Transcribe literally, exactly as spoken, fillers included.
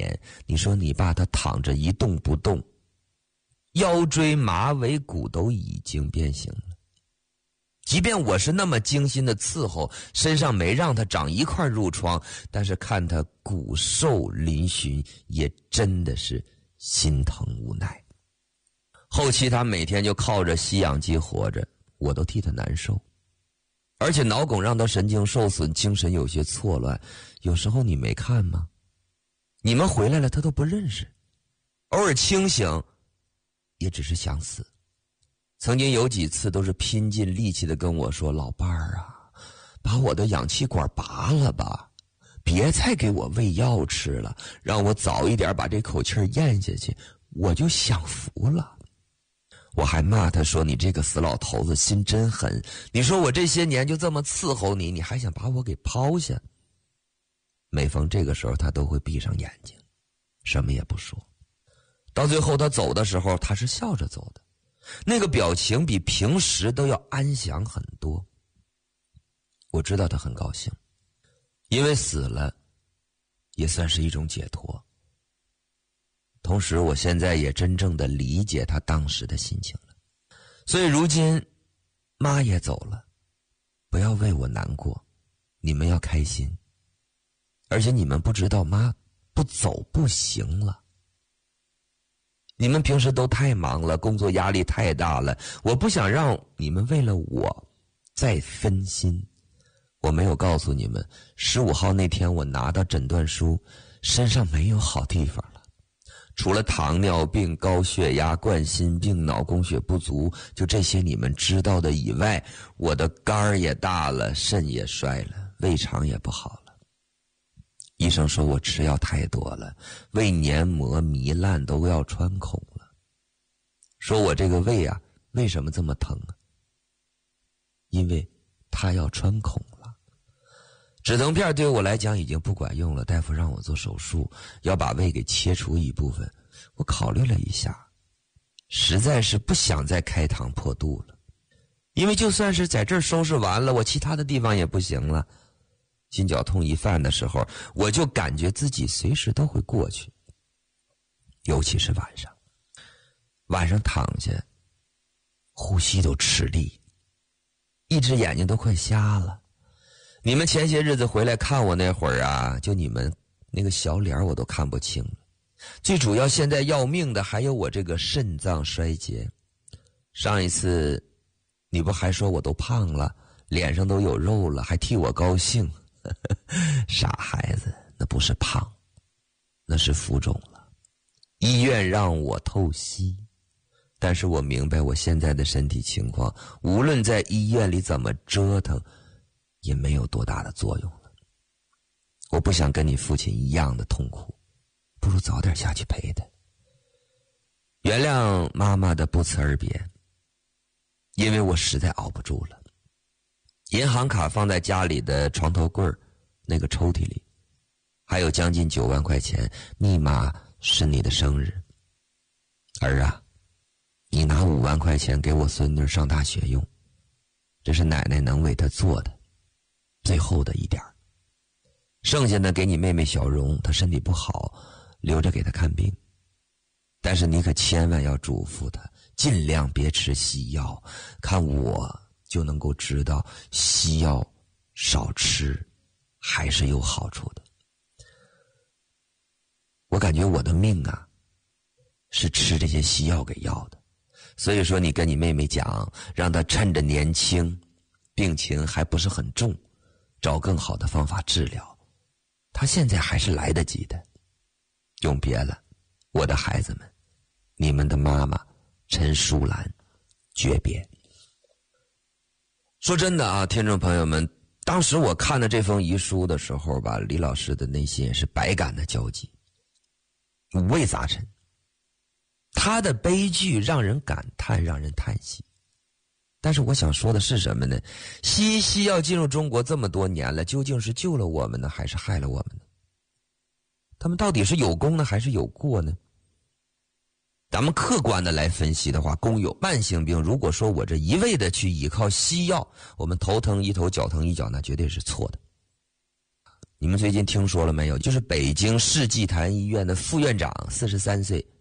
年，你说你爸他躺着一动不动，腰椎马尾骨都已经变形了。即便我是那么精心的伺候，身上没让他长一块褥疮，但是看他骨瘦嶙峋，也真的是心疼无奈。后期他每天就靠着吸氧机活着，我都替他难受。而且脑梗让他神经受损，精神有些错乱。有时候你没看吗？你们回来了他都不认识，偶尔清醒也只是想死。曾经有几次都是拼尽力气的跟我说，老伴儿啊，把我的氧气管拔了吧，别再给我喂药吃了，让我早一点把这口气咽下去，我就享福了。我还骂他说，你这个死老头子心真狠，你说我这些年就这么伺候你，你还想把我给抛下。每逢这个时候他都会闭上眼睛，什么也不说。到最后他走的时候，他是笑着走的，那个表情比平时都要安详很多。我知道他很高兴，因为死了也算是一种解脱。同时我现在也真正的理解他当时的心情了。所以如今妈也走了，不要为我难过，你们要开心。而且你们不知道妈不走不行了。你们平时都太忙了，工作压力太大了，我不想让你们为了我再分心。我没有告诉你们，十五号那天我拿到诊断书，身上没有好地方了，除了糖尿病、高血压、冠心病、脑供血不足，就这些你们知道的以外，我的肝儿也大了，肾也衰了，胃肠也不好了。医生说我吃药太多了，胃黏膜糜烂都要穿孔了。说我这个胃啊，为什么这么疼啊？因为它要穿孔了。止疼片对我来讲已经不管用了，大夫让我做手术，要把胃给切除一部分。我考虑了一下，实在是不想再开膛破肚了。因为就算是在这儿收拾完了，我其他的地方也不行了。心绞痛一犯的时候，我就感觉自己随时都会过去。尤其是晚上，晚上躺下，呼吸都吃力，一只眼睛都快瞎了。你们前些日子回来看我那会儿啊，就你们那个小脸我都看不清了。最主要现在要命的还有我这个肾脏衰竭。上一次你不还说我都胖了，脸上都有肉了，还替我高兴。傻孩子，那不是胖，那是浮肿了。医院让我透析，但是我明白我现在的身体情况，无论在医院里怎么折腾，也没有多大的作用了。我不想跟你父亲一样的痛苦，不如早点下去陪他。原谅妈妈的不辞而别，因为我实在熬不住了。银行卡放在家里的床头柜那个抽屉里，还有将近九万块钱，密码是你的生日。儿啊，你拿五万块钱给我孙女上大学用，这是奶奶能为她做的最后的一点，剩下的给你妹妹小荣，她身体不好，留着给她看病。但是你可千万要嘱咐她，尽量别吃西药，看我就能够知道西药少吃还是有好处的。我感觉我的命啊是吃这些西药给要的，所以说你跟你妹妹讲，让她趁着年轻，病情还不是很重，找更好的方法治疗，她现在还是来得及的。永别了，我的孩子们，你们的妈妈陈淑兰，诀别。说真的啊，听众朋友们，当时我看到这封遗书的时候吧，李老师的内心也是百感的交集，五味杂陈。他的悲剧让人感叹，让人叹息。但是我想说的是什么呢？西医西药进入中国这么多年了，究竟是救了我们呢，还是害了我们呢？他们到底是有功呢，还是有过呢？咱们客观的来分析的话，公有慢性病，如果说我这一味的去依靠西药，我们头疼一头脚疼一脚，那绝对是错的。 你们最近听说了没有？就是北京世纪坛医院的副院长，四十三岁，